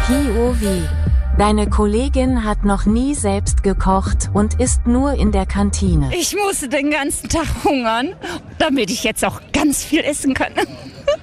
POV. Deine Kollegin hat noch nie selbst gekocht und isst nur in der Kantine. Ich musste den ganzen Tag hungern, damit ich jetzt auch ganz viel essen kann.